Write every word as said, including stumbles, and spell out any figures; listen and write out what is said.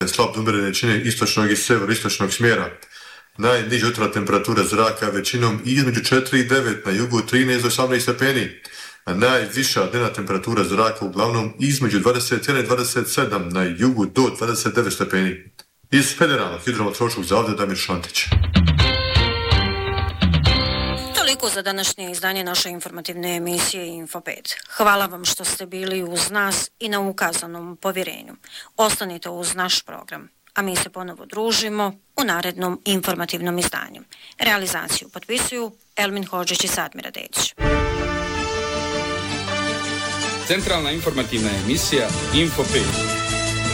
Slab do umjerene jačine istočnog i severo-istočnog smjera. Najniža jutarnja temperatura zraka većinom između četiri i devet, na jugu trinaest do osamnaest stepeni. A najviša dnevna temperatura zraka uglavnom između dvadeset jedan i dvadeset sedam, na jugu do dvadeset devet stepeni. Iz Federalnog hidrometeorološkog zavoda Damir Šantić. Toliko za današnje izdanje naše informativne emisije Info pet. Hvala vam što ste bili uz nas i na ukazanom povjerenju. Ostanite uz naš program, a mi se ponovo družimo u narednom informativnom izdanju. Realizaciju potpisuju Elmin Hodžić i Sadmira Dedić. Centralna informativna emisija Info pet.